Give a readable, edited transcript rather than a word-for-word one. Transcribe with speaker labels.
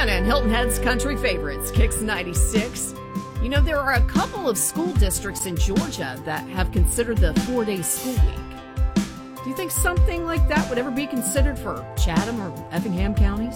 Speaker 1: Montana and Hilton Head's country favorites, Kicks 96. You know, there are a couple of school districts in Georgia that have considered the 4-day school week. Do you think something like that would ever be considered for Chatham or Effingham counties?